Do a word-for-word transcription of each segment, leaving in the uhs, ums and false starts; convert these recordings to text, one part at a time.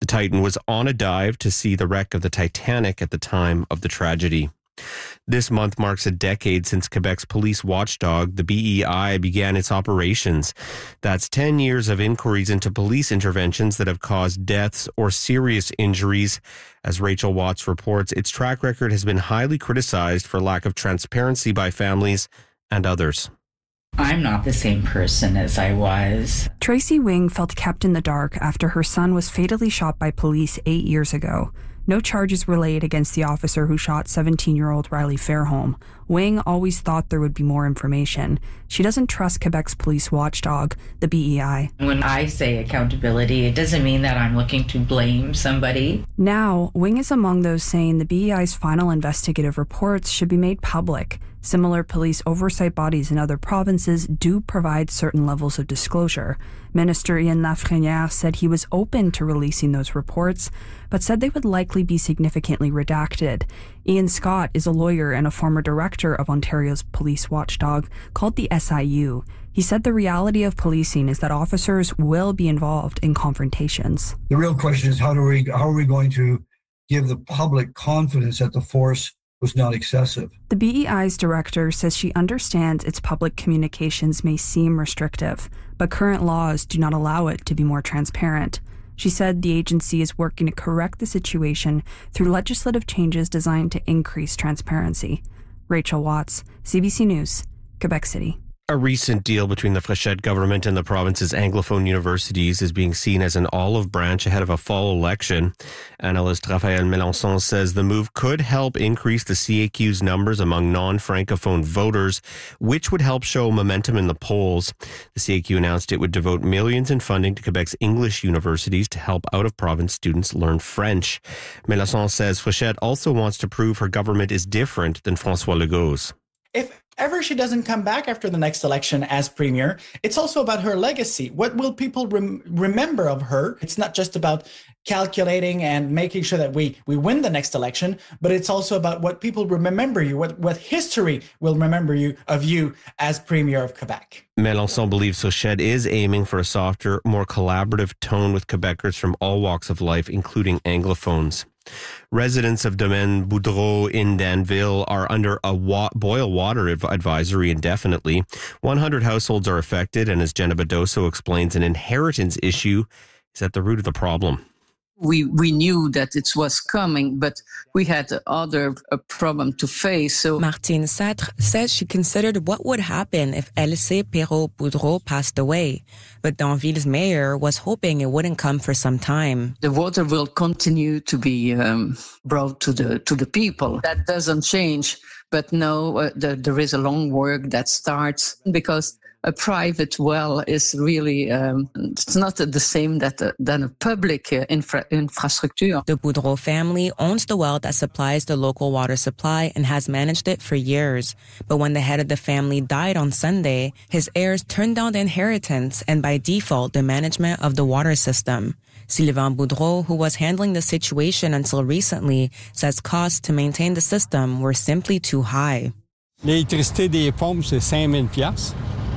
Titan was on a dive to see the wreck of the Titanic at the time of the tragedy. This month marks a decade since Quebec's police watchdog, the B E I, began its operations. That's ten years of inquiries into police interventions that have caused deaths or serious injuries. As Rachel Watts reports, its track record has been highly criticized for lack of transparency by families and others. I'm not the same person as I was. Tracy Wing felt kept in the dark after her son was fatally shot by police eight years ago. No charges were laid against the officer who shot seventeen-year-old Riley Fairholm. Wing always thought there would be more information. She doesn't trust Quebec's police watchdog, the B E I. When I say accountability, it doesn't mean that I'm looking to blame somebody. Now, Wing is among those saying the B E I's final investigative reports should be made public. Similar police oversight bodies in other provinces do provide certain levels of disclosure. Minister Ian Lafrenière said he was open to releasing those reports, but said they would likely be significantly redacted. Ian Scott is a lawyer and a former director of Ontario's police watchdog called the S I U. He said the reality of policing is that officers will be involved in confrontations. The real question is how do we how are we going to give the public confidence that the force was not excessive? The B E I's director says she understands its public communications may seem restrictive, but current laws do not allow it to be more transparent. She said the agency is working to correct the situation through legislative changes designed to increase transparency. Rachel Watts, C B C News, Quebec City. A recent deal between the Fréchette government and the province's Anglophone universities is being seen as an olive branch ahead of a fall election. Analyst Raphaël Melançon says the move could help increase the C A Q's numbers among non-Francophone voters, which would help show momentum in the polls. The C A Q announced it would devote millions in funding to Quebec's English universities to help out-of-province students learn French. Melançon says Fréchette also wants to prove her government is different than François Legault's. If ever she doesn't come back after the next election as premier, it's also about her legacy. What will people rem- remember of her? It's not just about calculating and making sure that we, we win the next election, but it's also about what people will remember you, what, what history will remember you of you as premier of Quebec. Melançon believes Fréchette is aiming for a softer, more collaborative tone with Quebecers from all walks of life, including Anglophones. Residents of Domaine Boudreau in Danville are under a wa- boil water adv- advisory indefinitely. one hundred households are affected, and as Jenna Badoso explains, an inheritance issue is at the root of the problem. We we knew that it was coming, but we had other a problem to face. So Martine Satre says she considered what would happen if Elsie Perrault-Boudreau passed away, but Danville's mayor was hoping it wouldn't come for some time. The water will continue to be um, brought to the to the people. That doesn't change, but no, uh, the, there is a long work that starts because a private well is really, um, it's not the same that, uh, than a public uh, infra- infrastructure. The Boudreau family owns the well that supplies the local water supply and has managed it for years. But when the head of the family died on Sunday, his heirs turned down the inheritance and by default the management of the water system. Sylvain Boudreau, who was handling the situation until recently, says costs to maintain the system were simply too high. L'électricité des pompes, c'est cinq mille dollars.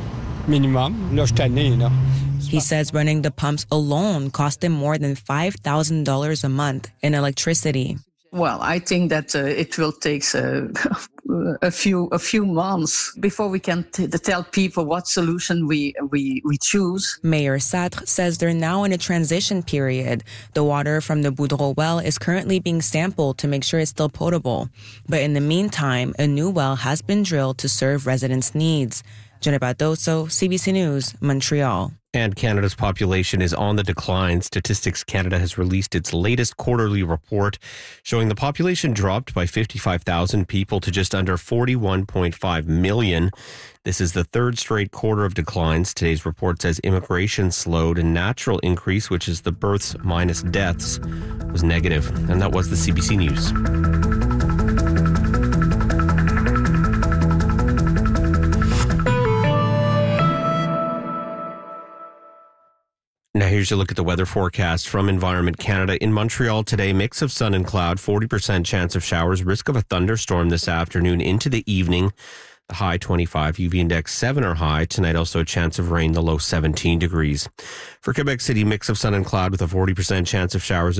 Minimum. Là, je suis tanné, là. He says running the pumps alone cost him more than five thousand dollars a month in electricity. Well, I think that uh, it will take uh, a few a few months before we can t- tell people what solution we, we, we choose. Mayor Satre says they're now in a transition period. The water from the Boudreau well is currently being sampled to make sure it's still potable. But in the meantime, a new well has been drilled to serve residents' needs. Jenna Badoso, C B C News, Montreal. And Canada's population is on the decline. Statistics Canada has released its latest quarterly report showing the population dropped by fifty-five thousand people to just under forty-one point five million. This is the third straight quarter of declines. Today's report says immigration slowed and natural increase, which is the births minus deaths, was negative. And that was the C B C News. Now here's your look at the weather forecast from Environment Canada. In Montreal today, mix of sun and cloud, forty percent chance of showers, risk of a thunderstorm this afternoon into the evening. The high twenty-five, U V index seven or high. Tonight also a chance of rain, the low seventeen degrees. For Quebec City, mix of sun and cloud with a forty percent chance of showers.